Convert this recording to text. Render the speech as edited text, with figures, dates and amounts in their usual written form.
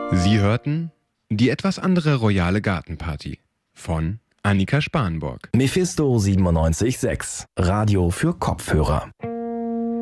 Sie hörten die etwas andere royale Gartenparty von Annika Spanborg. Mephisto 97.6, Radio für Kopfhörer.